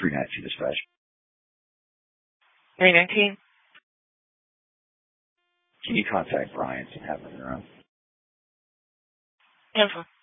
392 dispatch. 319. Can you contact Bryant and have him around? Info.